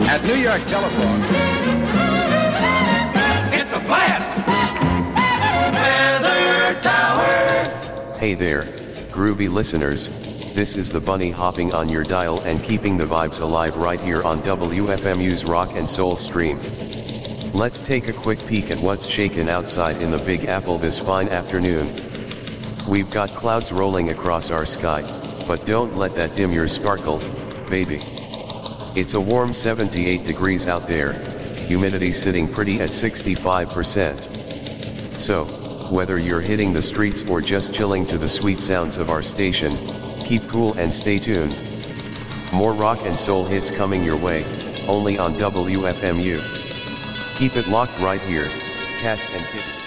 At New York Telephone. It's a blast! Weather Tower! Hey there, groovy listeners, this is the bunny hopping on your dial and keeping the vibes alive right here on WFMU's Rock and Soul stream. Let's take a quick peek at what's shaking outside in the Big Apple this fine afternoon. We've got clouds rolling across our sky, but don't let that dim your sparkle, baby. It's a warm 78 degrees out there, humidity sitting pretty at 65%. So, whether you're hitting the streets or just chilling to the sweet sounds of our station, keep cool and stay tuned. More rock and soul hits coming your way, only on WFMU. Keep it locked right here, cats and kittens.